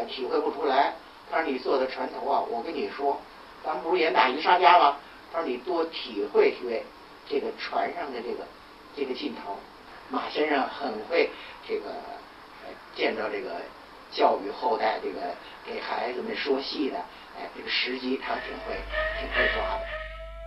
体会不出来。他说你坐在船头啊，我跟你说，咱们不是演打渔杀家吗？他说你多体会体会这个船上的这个劲头。马先生很会这个见到这个教育后代，这个给孩子们说戏的，这个时机他挺会抓的。